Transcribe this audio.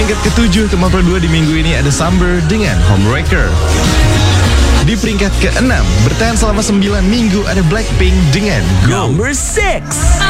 peringkat ke-7 Top 2 di minggu ini ada Summer dengan Homewrecker. Di peringkat ke-6 bertahan selama 9 minggu ada Blackpink dengan Go. Number 6.